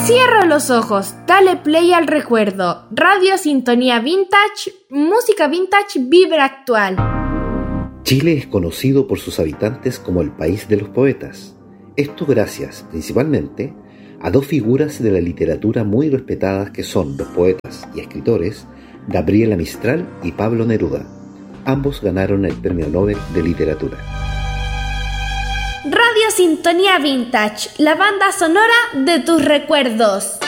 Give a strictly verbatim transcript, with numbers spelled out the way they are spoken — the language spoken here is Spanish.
Cierra los ojos, dale play al recuerdo. Radio Sintonía Vintage, música vintage, vibra actual. Chile es conocido por sus habitantes como el país de los poetas. Esto gracias, principalmente, a dos figuras de la literatura muy respetadas que son los poetas y escritores Gabriela Mistral y Pablo Neruda. Ambos ganaron el Premio Nobel de Literatura. Radio Sintonía Vintage, la banda sonora de tus recuerdos.